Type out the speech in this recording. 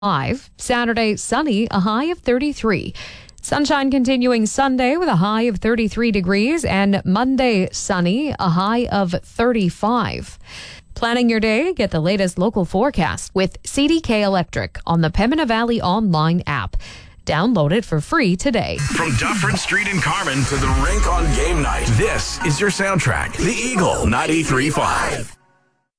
Saturday, sunny, a high of 33. Sunshine continuing Sunday with a high of 33 degrees, and Monday, sunny, a high of 35. Planning your day, get the latest local forecast with CDK Electric on the Pembina Valley online app. Download it for free today. From Dufferin Street in Carman to the rink on game night, this is your soundtrack, The Eagle 93.5.